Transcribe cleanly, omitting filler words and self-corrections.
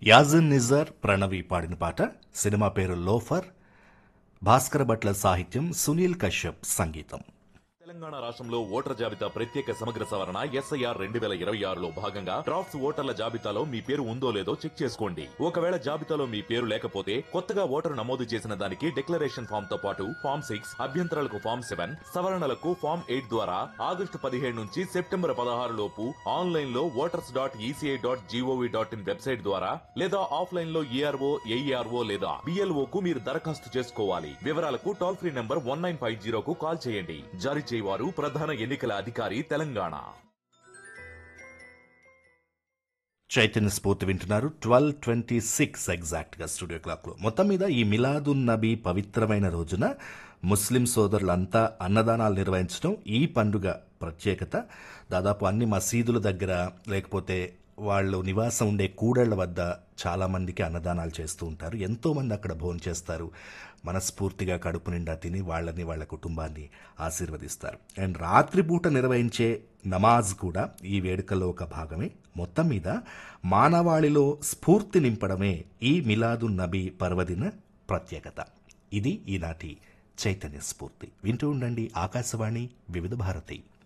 యాజిన్ నిజర్, ప్రణవి పాడిన పాట. సినిమా పేరు లోఫర్. భాస్కర భట్ల సాహిత్యం, సునీల్ కశ్యప్ సంగీతం. తెలంగాణ రాష్ట్రంలో ఓటర్ జాబితా ప్రత్యేక సమగ్ర సవరణ ఎస్ఐఆర్ 2026లో భాగంగా డ్రాఫ్ట్స్ ఓటర్ల జాబితాలో మీ పేరు ఉందో లేదో చెక్ చేసుకోండి. ఒకవేళ జాబితాలో మీ పేరు లేకపోతే కొత్తగా ఓటరు నమోదు చేసిన దానికి డిక్లరేషన్ ఫామ్ తో పాటు ఫామ్ 6, అభ్యంతరాలకు ఫామ్ 7, సవరణలకు ఫామ్ 8 ద్వారా ఆగస్టు 15 నుంచి సెప్టెంబర్ 16 లోపు ఆన్లైన్ లో voters.eci.gov.in వెబ్సైట్ ద్వారా లేదా ఆఫ్లైన్ లో ఏఆర్ఓ, ఏఈఆర్ఓ లేదా బిఎల్ఓ కు మీరు దరఖాస్తు చేసుకోవాలి. వివరాలకు టోల్ ఫ్రీ నంబర్ 1950 కు కాల్ చేయండి. జారీ వారు ప్రధాన ఎన్నికల అధికారి తెలంగాణ. చైతన్య స్ఫూర్తి వింటున్నారు. 12:26 ఎగ్జాక్ట్ గా స్టూడియో క్లాక్ లో. మొత్తం మీద ఈ మిలాదున్ నబీ పవిత్రమైన రోజున ముస్లిం సోదరులంతా అన్నదానాలు నిర్వహించడం ఈ పండుగ ప్రత్యేకత. దాదాపు అన్ని మసీదుల దగ్గర లేకపోతే వాళ్ళు నివాసం ఉండే కూడళ్ల వద్ద చాలా మందికి అన్నదానాలు చేస్తూ ఉంటారు. ఎంతో మంది అక్కడ భోజనం చేస్తారు. మనస్ఫూర్తిగా కడుపు నిండా తిని వాళ్ళని వాళ్ళ కుటుంబాన్ని ఆశీర్వదిస్తారు. అండ్ రాత్రిపూట నిర్వహించే నమాజ్ కూడా ఈ వేడుకలో ఒక భాగమే. మొత్తం మీద మానవాళిలో స్ఫూర్తి నింపడమే ఈ మిలాదున్ నబీ పర్వదిన ప్రత్యేకత. ఇది ఈనాటి చైతన్య స్ఫూర్తి. వింటూ ఉండండి ఆకాశవాణి వివిధ భారతి.